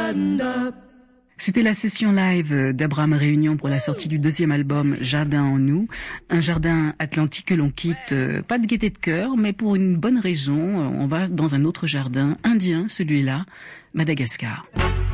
C'était la session live d'Abraham Réunion pour la sortie du deuxième album Jardin en nous, un jardin atlantique que l'on quitte, pas de gaieté de cœur, mais pour une bonne raison. On va dans un autre jardin indien, celui-là, Madagascar.